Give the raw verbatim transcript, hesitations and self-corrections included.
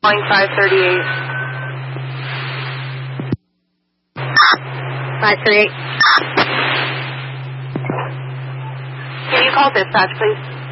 Calling five thirty-eight. five thirty-eight. Can you call dispatch, please?